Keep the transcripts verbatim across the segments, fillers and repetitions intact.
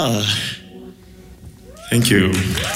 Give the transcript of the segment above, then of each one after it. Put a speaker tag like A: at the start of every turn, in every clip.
A: Ah, thank you.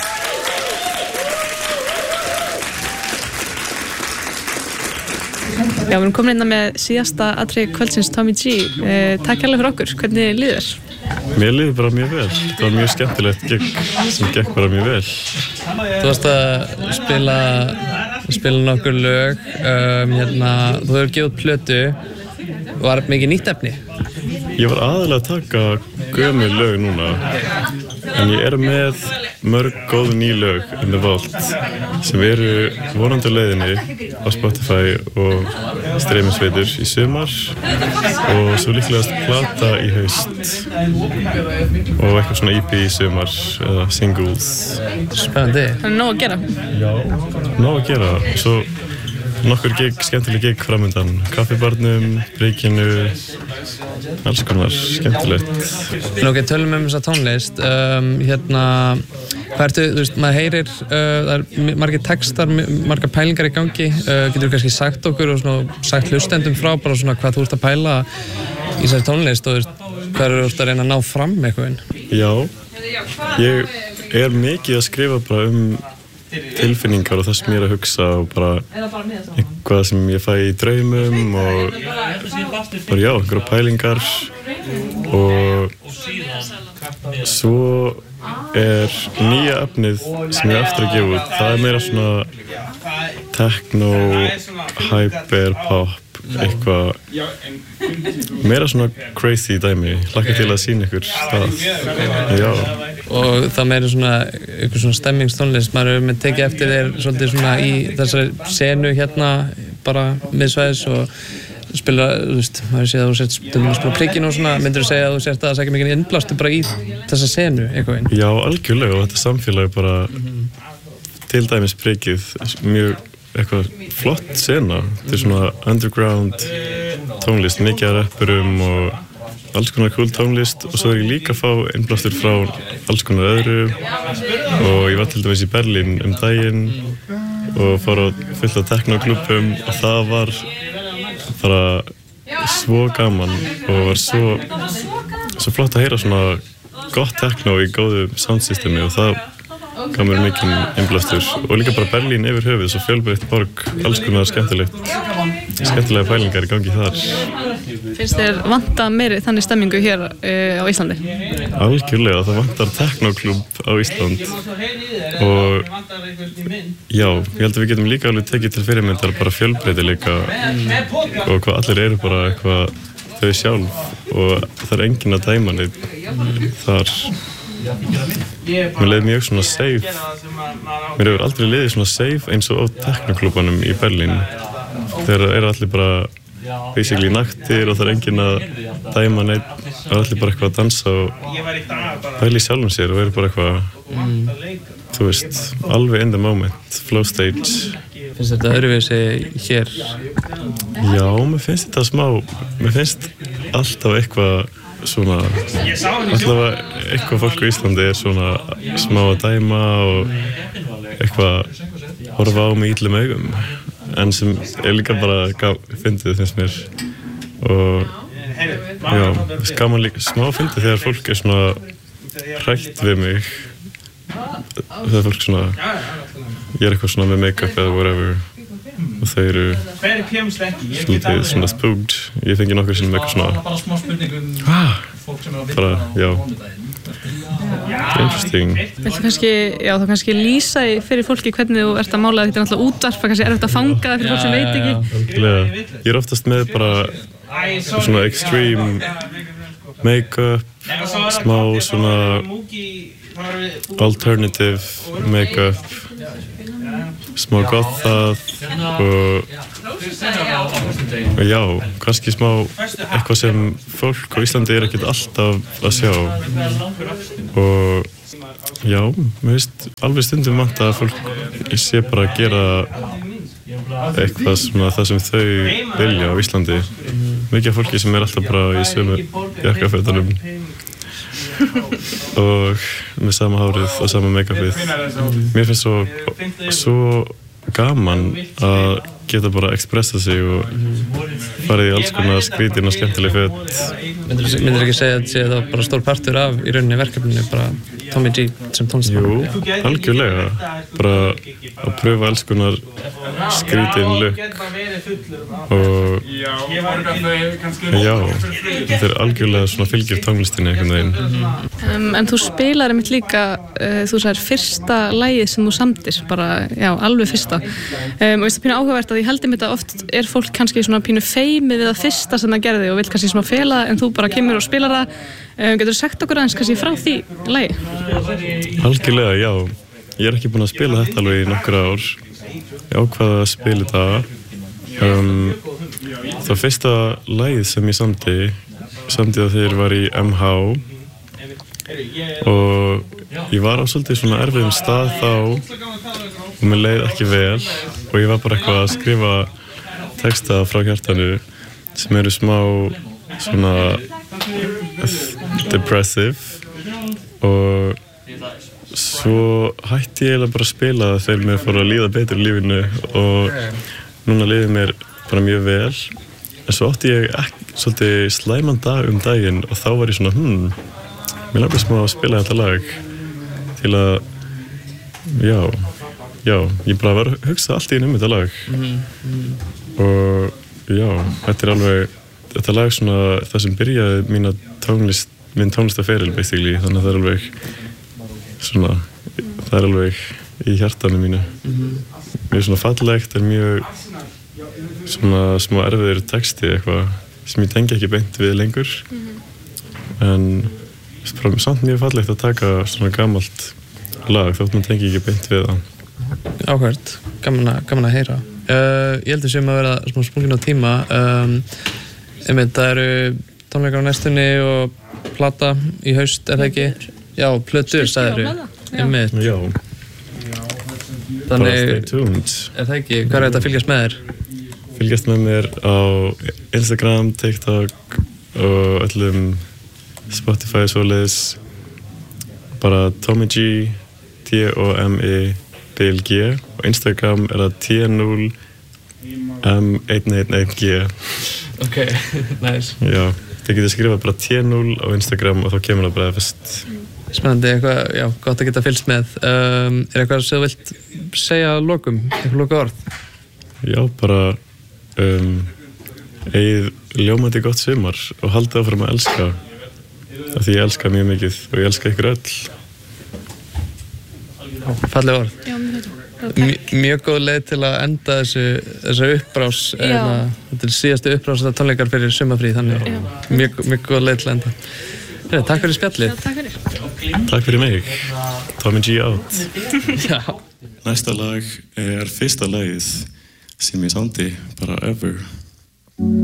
B: Já, við erum komin inn með síðasta atriði kvöldsins, Tommy G. Eh, takk hérlega fyrir okkur. Hvernig líður þér?
A: Mér líður bara mjög vel. Það var mjög skemmtilegt gig sem gekk bara mjög vel.
C: Þú varst að spila, spila nokkur lög, um, hérna, þú hefur gefið út plötu, var mikið nýtt efni?
A: Ég var aðalega að taka gömul lög núna, en ég er með mörg góð ný lög in the vault sem eru vonandi á leiðinni á Spotify og streymisveitur í sumar og svo líklegast plata í haust og eitthvað svona E P í sumar eða singles.
C: Spennandi.
B: Það er nóg að gera.
A: Já, nóg að gera. Svo nokkur gig, skemmtileg gig framöndan. Kaffibarnum, Bríkinu, alls konar skemmtilegt.
C: En ok, tölum um þessa tónlist. Um, hérna, hvað ertu, þú veist, maður heyrir, uh, það er margir textar, margar pælingar í gangi. Uh, getur þú kannski sagt okkur og svona, sagt hlustendum frá bara svona hvað þú ert að pæla í þessari tónlist og þú veist, hvað eru þú að reyna að ná fram eitthvað?
A: Já, ég er mikið að skrifa bara um tilfinningar og það sem ég er að hugsa og bara eitthvað sem ég fæ í draumum og bara já, einhverja pælingar og svo er nýja efnið sem ég er eftir að gefa út, það er meira svona techno, hyper, pop, eitthvað meira svona crazy dæmi, hlakka til að sýna ykkur það. Já.
C: Og það meira svona, eitthvað svona stemmingstónlist, maður hefur með tekið eftir þér svolítið svona í þessari senu hérna bara miðsvæðis og spila, þú veist, maður séð að þú sért stundum að spila prikkinn og svona, myndir þú segja að þú sért að sækja mikið innblástu bara í þessa senu, eitthvað einn?
A: Já, algjörlega, og þetta samfélag bara til dæmis prikkið, mjög eitthvað flott sena, þetta er svona underground tónlist, mikið af rappurum og alls konar cool tónlist og svo er ég líka að fá innblástur frá alls konar öðru og ég var til dæmis í Berlín um daginn og fór á fullt af techno-klúbbum og það var bara svo gaman og var svo, svo flott að heyra svona gott techno í góðu soundsystemi og það gaf mér mikinn innblástur og líka bara Berlín yfir höfuð, svo fjölbreytt borg, alls konar skemmtilegt, skemmtilega pælingar í gangi þar.
B: Finnst þér vanta meiri þannig stemmingu hér uh, á Íslandi?
A: Algjörlega, það vantar technoklúbb á Ísland og já, ég held að við getum líka alveg tekið til fyrirmyndar bara fjölbreytileika og hvað allir eru bara eitthvað þau sjálf og það er enginn að dæma neitt þar. Mér leið mjög svona safe, mér hefur aldrei liðið svona safe eins og á technoklúbbanum í Berlín. Þegar eru allir bara basically naktir og það er enginn að dæma neitt, það er allir bara eitthvað að dansa og pæla í sjálfum sér og eru bara eitthvað, mm. þú veist, alveg in the moment, flow stage.
C: Finnst þetta öðruvísi hér?
A: Já, mér finnst þetta smá, mér finnst alltaf eitthvað svona, allavega eitthvað fólk á Íslandi er svona smá að dæma og eitthvað horfa á mig illum augum en sem er líka bara fyndið finnst mér og já, gaman líka smá fyndið þegar fólk er svona hrætt við mig þegar fólk svona ég er eitthvað svona með make-up eða whatever og þau eru svolítið svona spooked. Ég fengi nokkur sinnum eitthvað svona ah, bara, já interesting.
B: Viltu kannski, já þá kannski lýsa fyrir fólki hvernig þú ert að mála þetta er náttúrulega útvarp, kannski erfitt að fanga það fyrir fólk sem veit ekki.
A: Ég er oftast með bara svona extreme make-up, smá svona alternative make-up smá gott það og, og já, kannski smá eitthvað sem fólk á Íslandi er ekkert alltaf að sjá og já, mér finnst alveg stundum vanta að fólk sé bara að gera eitthvað svona það sem þau vilja á Íslandi mikið af fólki sem er alltaf bara í sömu jakkafötunum og með sama hárið og sama make-upið. Mér finnst svo, svo gaman að geta bara expressa sig og farið í alls konar skrítin og skemmtileg föt.
C: Myndirðu myndirðu ekki segja að sé það bara stór partur af í rauninni verkefninu, bara Tommy G sem tónlistarmaður?
A: Jú, algjörlega. Bara að pröfa alls konar skrítin look og já, þetta er algjörlega svona fylgir tónlistinni einhvern veginn.
B: Um, en þú spilar einmitt líka, uh, þú sagðir fyrsta lagið sem þú samdir, bara, já, alveg fyrsta. Um, og veist það pínu áhugavert að ég held einmitt að oft er fólk kannski svona pínu feimið við það fyrsta sem það gerði og vil kannski svona fela en þú bara kemur og spilar það. Um, getur þú sagt okkur aðeins kannski frá því lagi?
A: Algjörlega, já. Ég er ekki búinn að spila þetta alveg í nokkur ár. Ég ákvaði að spila þetta. Um, það fyrsta lagið sem ég samdi, samdi það þegar ég var í M H og ég var á svolítið svona erfiðum stað þá og mér leið ekki vel og ég var bara eitthvað að skrifa texta frá hjartanu sem eru smá svona depressive og svo hætti ég eiginlega bara að spila þegar mér fór að líða betur í lífinu og núna líði mér bara mjög vel en svo átti ég ekki, svolítið slæman dag um daginn og þá var ég svona hmm, mér langar smá að spila þetta lag til að já, já, ég bara var að hugsa allt í einu um þetta lag mm-hmm. og já, þetta er alveg þetta lag svona það sem byrjaði mína tónlist, minn tónlistaferil basically, þannig að það er alveg svona, það er alveg í hjartanu mínu mm-hmm. mjög svona fallegt, er mjög svona smá erfiður texti eitthvað sem ég tengi ekki beint við lengur mm-hmm. en það er samt mjög fallegt að taka svona gamalt lag þótt maður tengi ekki beint við það.
C: Áhvert, gaman að, gaman að heyra. Uh, ég held að séum að vera smá sprungin á tíma. Um, einmitt, það eru tónleikar á næstunni og plata í haust, er það ekki? Já, plötur, sagðirðu. Einmitt.
A: Já.
C: Þannig,
A: stay tuned.
C: Er það ekki? Hvað er þetta að fylgjast með þér?
A: Fylgjast með mér á Instagram, TikTok og öllum Spotify svoleiðis. Bara Tommy G, T O M I B L G og Instagram er það T null M einn einn einn G.
C: Ok, nice.
A: Já, þið getur skrifað bara T null á Instagram og þá kemur það bara fyrst.
C: Spennandi, eitthvað, já, gott að geta fylgst með. Um, er eitthvað sem þú vilt segja að lokum, eitthvað loka orð?
A: Já, bara um, eigið ljómandi gott sumar og haldið áfram að elska. Af því ég elska mjög mikið og ég elska ykkur öll.
C: Falleg orð.
B: Já, mjög
C: Mjög, mjög góð leið til að enda þessu, þessu uppbrás. Eina, þetta er síðastu uppbrás þetta tónleikar fyrir sumarfrí, þannig mjög, mjög góð leið til að enda. Hei, takk fyrir spjallið.
B: Já, takk fyrir.
A: Takk fyrir mig. Tommy G out.
C: Já.
A: Næsta lag er fyrsta lagið sem ég samdi bara ever.